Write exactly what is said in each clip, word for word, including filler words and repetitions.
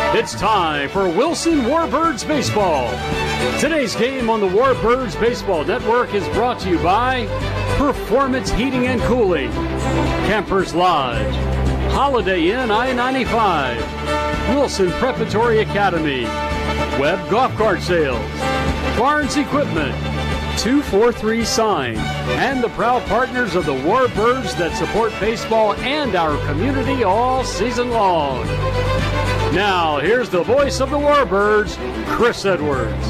It's time for Wilson Warbirds Baseball. Today's game on the Warbirds Baseball Network is brought to you by Performance Heating and Cooling, Campers Lodge, Holiday Inn I ninety-five, Wilson Preparatory Academy, Webb Golf Cart Sales, Barnes Equipment, two forty-three Sign, and the proud partners of the Warbirds that support baseball and our community all season long. Now, here's the voice of the Warbirds, Chris Edwards.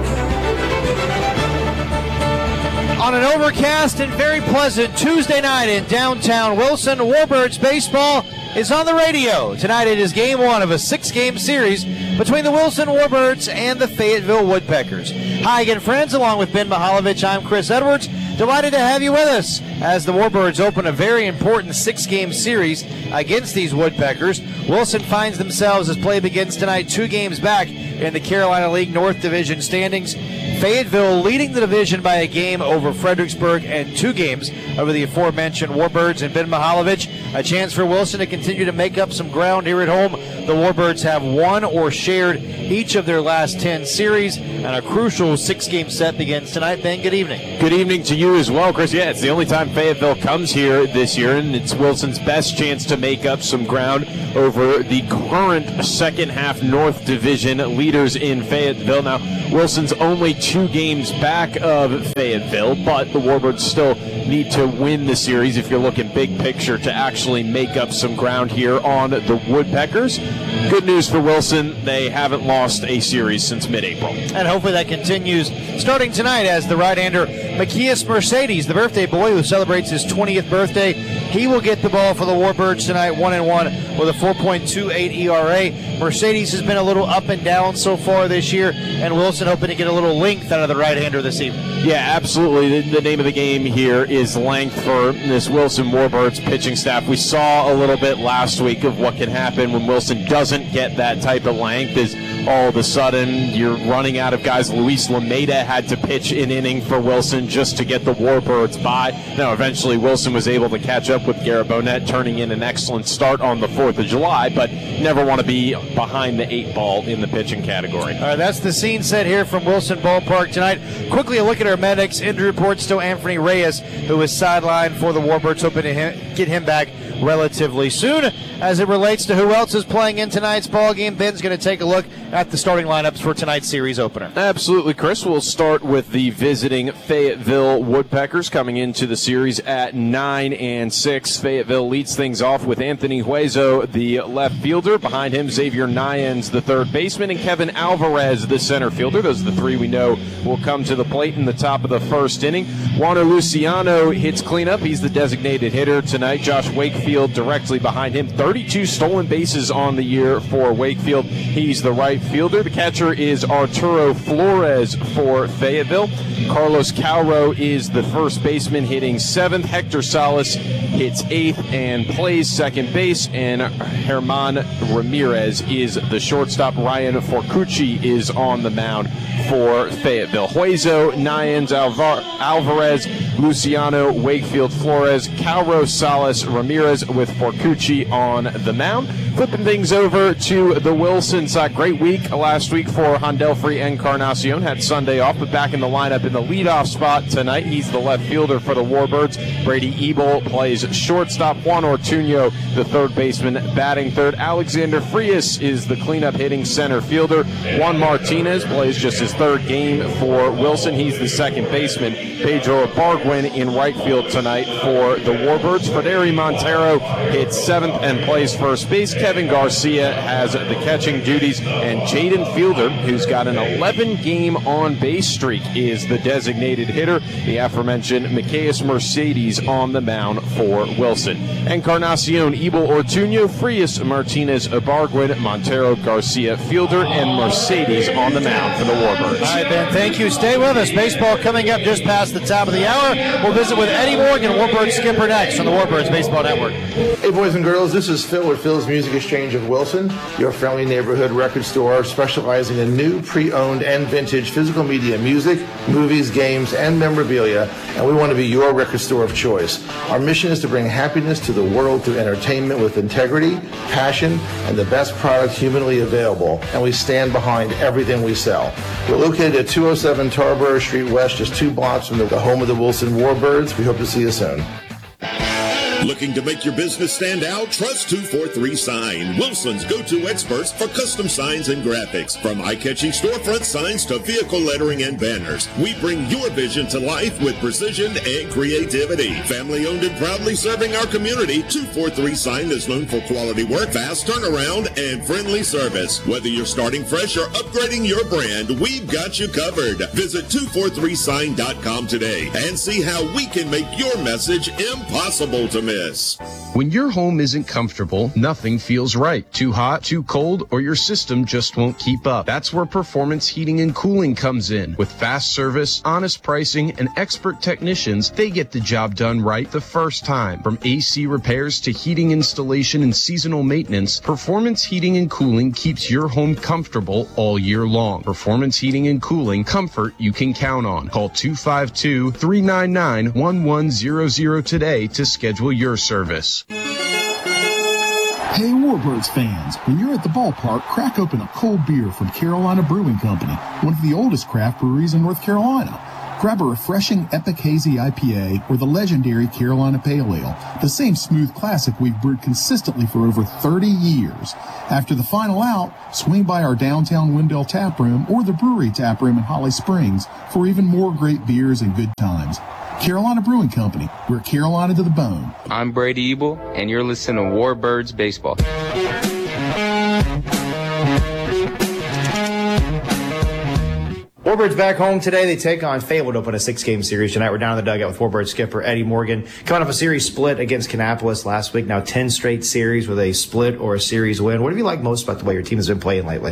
On an overcast and very pleasant Tuesday night in downtown Wilson, Warbirds Baseball is on the radio. Tonight it is game one of a six-game series between the Wilson Warbirds and the Fayetteville Woodpeckers. Hi again, friends. Along with Ben Mihaljevic, I'm Chris Edwards. Delighted to have you with us as the Warbirds open a very important six-game series against these Woodpeckers. Wilson finds themselves, as play begins tonight, two games back in the Carolina League North Division standings. Fayetteville leading the division by a game over Fredericksburg and two games over the aforementioned Warbirds and Ben Mihaljevic. A chance for Wilson to continue to make up some ground here at home. The Warbirds have won or shared each of their last ten series, and a crucial six-game set begins tonight. Ben, good evening. Good evening to you as well, Chris. Yeah, it's the only time Fayetteville comes here this year, and it's Wilson's best chance to make up some ground over the current second-half North Division leaders in Fayetteville. Now, Wilson's only two games back of Fayetteville, but the Warbirds still need to win the series if you're looking big picture to actually make up some ground here on the Woodpeckers. Good news for Wilson, they haven't lost a series since mid-April. And hopefully that continues starting tonight as the right-hander Macias Mercedes, the birthday boy who celebrates his twentieth birthday, he will get the ball for the Warbirds tonight, one and one with a four point two eight E R A. Mercedes has been a little up and down so far this year, and Wilson hoping to get a little length out of the right-hander this evening. Yeah, absolutely. The, the name of the game here is length for this Wilson Warbirds pitching staff. We saw a little bit last week of what can happen when Wilson doesn't get that type of length. Is all of a sudden you're running out of guys. Luis Lameda had to pitch an inning for Wilson just to get the Warbirds by. Now, eventually Wilson was able to catch up with Garrett Bonnet, turning in an excellent start on the fourth of July, but never want to be behind the eight ball in the pitching category. All right, that's the scene set here from Wilson Ballpark tonight. Quickly a look at our medics. Injury report still Anthony Reyes, who is sidelined for the Warbirds, hoping to him, get him back relatively soon. As it relates to who else is playing in tonight's ball game, Ben's going to take a look at the starting lineups for tonight's series opener. Absolutely, Chris. We'll start with the visiting Fayetteville Woodpeckers coming into the series at nine and six. Fayetteville leads things off with Anthony Hueso, the left fielder. Behind him, Xavier Nyens, the third baseman, and Kevin Alvarez, the center fielder. Those are the three we know will come to the plate in the top of the first inning. Juaner Luciano hits cleanup. He's the designated hitter tonight. Josh Wakefield directly behind him. thirty-two stolen bases on the year for Wakefield. He's the right fielder. The catcher is Arturo Flores for Fayetteville. Carlos Cauro is the first baseman, hitting seventh. Hector Salas hits eighth and plays second base. And Herman Ramirez is the shortstop. Ryan Forcucci is on the mound for Fayetteville. Hueso, Nyens, Alvar- Alvarez, Luciano, Wakefield, Flores, Cauro, Salas, Ramirez with Forcucci on the mound. Flipping things over to the Wilson side. Great week last week for Handelfrey Encarnacion. Had Sunday off, but back in the lineup in the leadoff spot tonight. He's the left fielder for the Warbirds. Brady Ebel plays shortstop. Juan Ortuño, the third baseman, batting third. Alexander Frias is the cleanup hitting center fielder. Juan Martinez plays just his third game for Wilson. He's the second baseman. Pedro Barguin in right field tonight for the Warbirds. Frederi Montero hits seventh and plays first base. Kevin Garcia has the catching duties, and Jaden Fielder, who's got an eleven-game on-base streak, is the designated hitter. The aforementioned Macias Mercedes on the mound for Wilson. Encarnacion, Ebel, Ortuño, Frias, Martinez, Barguin, Montero, Garcia, Fielder, and Mercedes on the mound for the Warbirds. All right, Ben, thank you. Stay with us. Baseball coming up just past the top of the hour. We'll visit with Eddie Morgan, Warbirds skipper, next on the Warbirds Baseball Network. Hey, boys and girls, this is Phil with Phil's Music Music Exchange of Wilson, your friendly neighborhood record store specializing in new, pre-owned, and vintage physical media, music, movies, games, and memorabilia, and we want to be your record store of choice. Our mission is to bring happiness to the world through entertainment with integrity, passion, and the best product humanly available, and we stand behind everything we sell. We're located at two oh seven Tarboro Street West, just two blocks from the home of the Wilson Warbirds. We hope to see you soon. Looking to make your business stand out? Trust two forty-three Sign, Wilson's go-to experts for custom signs and graphics. From eye-catching storefront signs to vehicle lettering and banners, we bring your vision to life with precision and creativity. Family-owned and proudly serving our community, two forty-three Sign is known for quality work, fast turnaround, and friendly service. Whether you're starting fresh or upgrading your brand, we've got you covered. Visit two forty-three sign dot com today and see how we can make your message impossible to miss. When your home isn't comfortable, nothing feels right. Too hot, too cold, or your system just won't keep up. That's where Performance Heating and Cooling comes in. With fast service, honest pricing, and expert technicians, they get the job done right the first time. From A C repairs to heating installation and seasonal maintenance, Performance Heating and Cooling keeps your home comfortable all year long. Performance Heating and Cooling, comfort you can count on. Call two five two, three nine nine, one one zero zero today to schedule your service. Hey Warbirds fans, when you're at the ballpark, crack open a cold beer from Carolina Brewing Company, one of the oldest craft breweries in North Carolina. Grab a refreshing Epic Hazy I P A or the legendary Carolina Pale Ale, the same smooth classic we've brewed consistently for over thirty years. After the final out, swing by our downtown Wendell Tap Room or the Brewery Tap Room in Holly Springs for even more great beers and good times. Carolina Brewing Company, we're Carolina to the bone. I'm Brady Ebel, and you're listening to Warbirds Baseball. Warbirds back home today. They take on Fayetteville to open a six-game series tonight. We're down in the dugout with Warbirds skipper Eddie Morgan. Coming off a series split against Kannapolis last week. Now ten straight series with a split or a series win. What have you liked most about the way your team has been playing lately?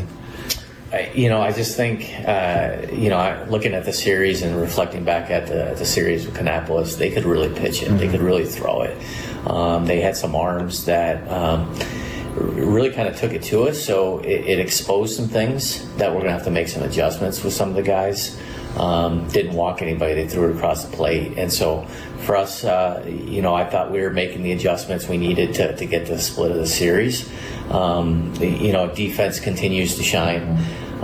I, you know, I just think, uh, you know, I, looking at the series and reflecting back at the, the series with Kannapolis, they could really pitch it. Mm-hmm. They could really throw it. Um, they had some arms that um, really kind of took it to us, so it, it exposed some things that we're going to have to make some adjustments with some of the guys. Um, didn't walk anybody. They threw it across the plate. And so for us, uh, you know, I thought we were making the adjustments we needed to, to get the split of the series. Um, the, you know, defense continues to shine.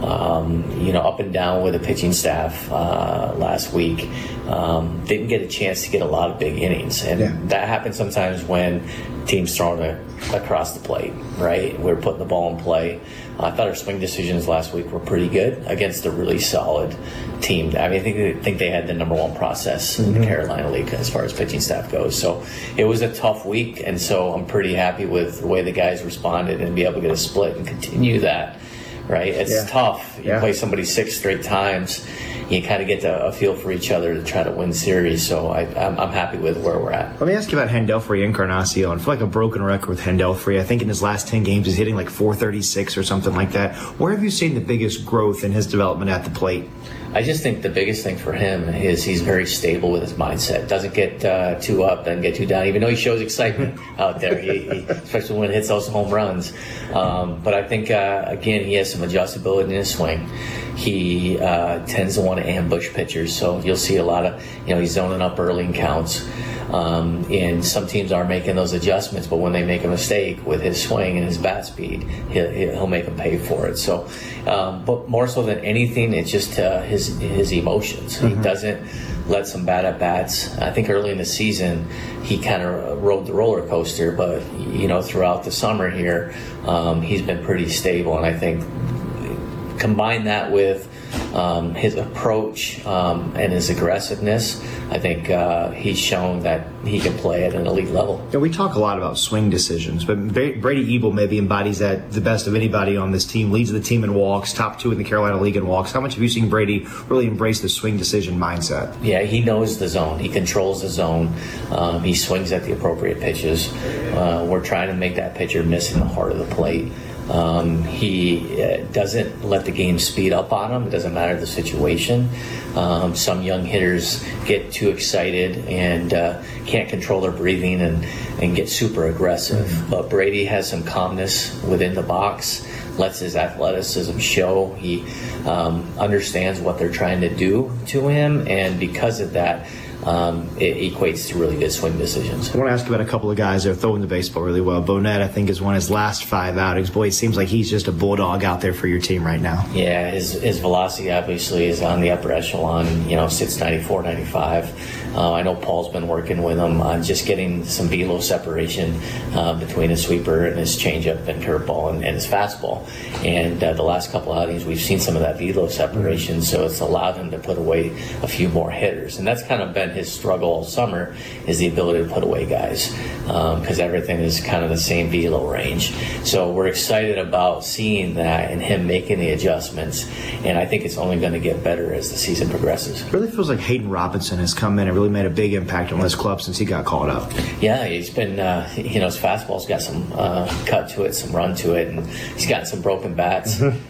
Um, you know, up and down with the pitching staff uh, last week. Um, didn't get a chance to get a lot of big innings. And yeah. that happens sometimes when teams throwing it across the plate, right? We're putting the ball in play. I thought our swing decisions last week were pretty good against a really solid team. I mean, I think they, think they had the number one process mm-hmm. in the Carolina League as far as pitching staff goes. So it was a tough week, and so I'm pretty happy with the way the guys responded and be able to get a split and continue that. Right, it's yeah. tough. You yeah. play somebody six straight times, you kind of get to, a feel for each other to try to win series. So I, I'm, I'm happy with where we're at. Let me ask you about Hendelfrey Encarnacion. I feel like a broken record with Hendelfrey. I think in his last ten games he's hitting like four thirty-six or something like that. Where have you seen the biggest growth in his development at the plate? I just think the biggest thing for him is he's very stable with his mindset. Doesn't get uh, too up, doesn't get too down, even though he shows excitement out there, he, he, especially when he hits those home runs. Um, but I think, uh, again, he has some adjustability in his swing. He uh, tends to want to ambush pitchers, so you'll see a lot of, you know, he's zoning up early in counts. Um, and some teams are making those adjustments, but when they make a mistake with his swing and his bat speed, he'll, he'll make them pay for it. So, um, but more so than anything, it's just uh, his his emotions. Mm-hmm. He doesn't let some bad at bats. I think early in the season he kind of rode the roller coaster, but you know throughout the summer here, um, he's been pretty stable, and I think combine that with um, his approach um, and his aggressiveness, I think uh, he's shown that he can play at an elite level. Yeah, we talk a lot about swing decisions, but Brady Ebel maybe embodies that the best of anybody on this team, leads the team in walks, top two in the Carolina League in walks. How much have you seen Brady really embrace the swing decision mindset? Yeah, he knows the zone. He controls the zone. Um, he swings at the appropriate pitches. Uh, we're trying to make that pitcher miss in the heart of the plate. Um, he uh, doesn't let the game speed up on him. It doesn't matter the situation. Um, some young hitters get too excited and uh, can't control their breathing and, and get super aggressive. But Brady has some calmness within the box, lets his athleticism show. He um, understands what they're trying to do to him, and because of that, Um, it equates to really good swing decisions. I want to ask about a couple of guys that are throwing the baseball really well. Bonnet, I think, has won his last five outings. Boy, it seems like he's just a bulldog out there for your team right now. Yeah, his his velocity obviously is on the upper echelon, you know, six ninety-four, ninety-five. Uh, I know Paul's been working with him on just getting some velo separation uh, between his sweeper and his changeup and curveball and, and his fastball. And uh, the last couple outings, we've seen some of that velo separation, so it's allowed him to put away a few more hitters. And that's kind of been his struggle all summer, is the ability to put away guys, because um, everything is kind of the same velo range. So we're excited about seeing that and him making the adjustments, and I think it's only going to get better as the season progresses. It really feels like Hayden Robinson has come in and really made a big impact on this club since he got called up. Yeah, he's been, uh, you know, his fastball's got some uh, cut to it, some run to it, and he's got some broken bats. Mm-hmm.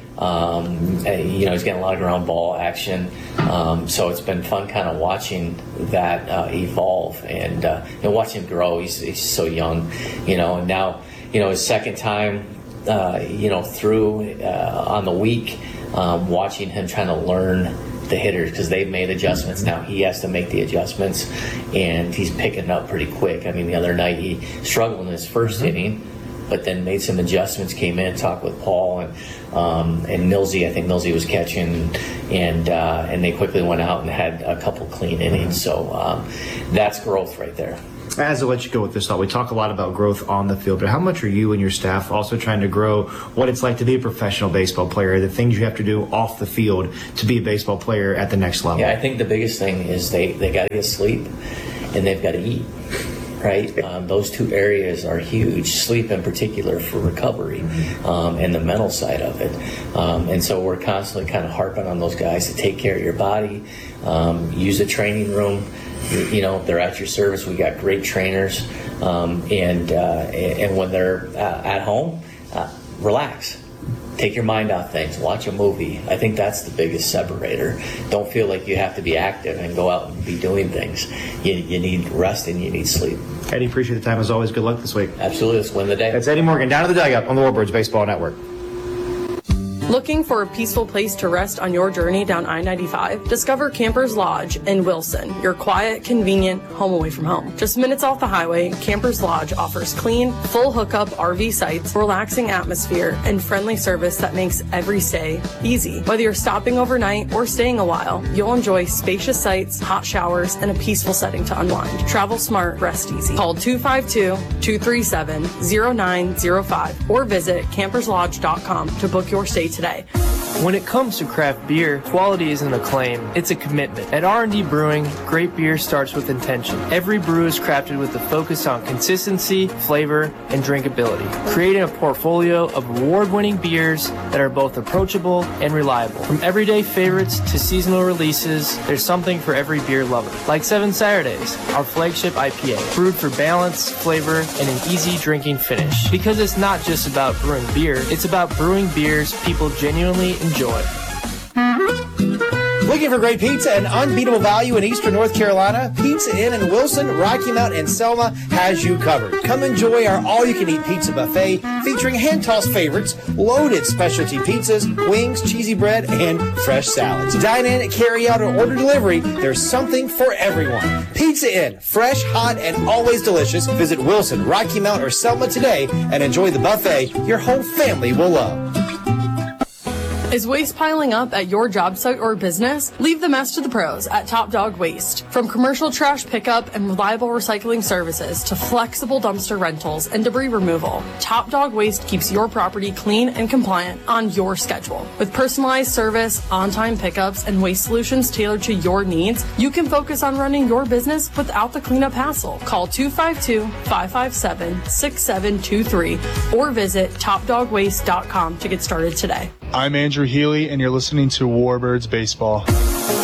Um, you know, he's getting a lot of ground ball action. Um, so it's been fun kind of watching that uh, evolve and, uh, and watch him grow. He's, he's so young, you know, and now, you know, his second time, uh, you know, through uh, on the week, um, watching him trying to learn the hitters, because they've made adjustments. Now he has to make the adjustments, and he's picking up pretty quick. I mean, the other night he struggled in his first mm-hmm. inning, but then made some adjustments, came in, talked with Paul and um, and Millsy. I think Millsy was catching, and uh, and they quickly went out and had a couple clean innings. So um, that's growth right there. As I let you go with this thought, we talk a lot about growth on the field, but how much are you and your staff also trying to grow what it's like to be a professional baseball player, the things you have to do off the field to be a baseball player at the next level? Yeah, I think the biggest thing is they, they got to get sleep, and they've got to eat. Right, um, those two areas are huge. Sleep, in particular, for recovery, um, and the mental side of it. Um, and so we're constantly kind of harping on those guys to take care of your body, um, use a training room. You know, they're at your service. We got great trainers, um, and uh, and when they're uh, at home, uh, relax. Take your mind off things. Watch a movie. I think that's the biggest separator. Don't feel like you have to be active and go out and be doing things. You, you need rest and you need sleep. Eddie, appreciate the time as always. Good luck this week. Absolutely. Let's win the day. That's Eddie Morgan down to the dugout on the Warbirds Baseball Network. Looking for a peaceful place to rest on your journey down I ninety-five? Discover Campers Lodge in Wilson, your quiet, convenient home away from home. Just minutes off the highway, Campers Lodge offers clean, full hookup R V sites, relaxing atmosphere, and friendly service that makes every stay easy. Whether you're stopping overnight or staying a while, you'll enjoy spacious sites, hot showers, and a peaceful setting to unwind. Travel smart, rest easy. Call two five two, two three seven, zero nine zero five or visit campers lodge dot com to book your stay today. When it comes to craft beer, quality isn't a claim, it's a commitment. At R and D Brewing, great beer starts with intention. Every brew is crafted with a focus on consistency, flavor, and drinkability, creating a portfolio of award-winning beers that are both approachable and reliable. From everyday favorites to seasonal releases, there's something for every beer lover. Like Seven Saturdays, our flagship I P A, brewed for balance, flavor, and an easy drinking finish. Because it's not just about brewing beer, it's about brewing beers people genuinely enjoy. Looking for great pizza and unbeatable value in Eastern North Carolina? Pizza Inn in Wilson, Rocky Mount, and Selma has you covered. Come enjoy our all-you-can-eat pizza buffet featuring hand-tossed favorites, loaded specialty pizzas, wings, cheesy bread, and fresh salads. Dine in, carry out, or order delivery. There's something for everyone. Pizza Inn, fresh, hot, and always delicious. Visit Wilson, Rocky Mount, or Selma today and enjoy the buffet your whole family will love. Is waste piling up at your job site or business? Leave the mess to the pros at Top Dog Waste. From commercial trash pickup and reliable recycling services to flexible dumpster rentals and debris removal, Top Dog Waste keeps your property clean and compliant on your schedule. With personalized service, on-time pickups, and waste solutions tailored to your needs, you can focus on running your business without the cleanup hassle. Call two five two, five five seven, six seven two three or visit top dog waste dot com to get started today. I'm Andrew Healy, and you're listening to Warbirds Baseball.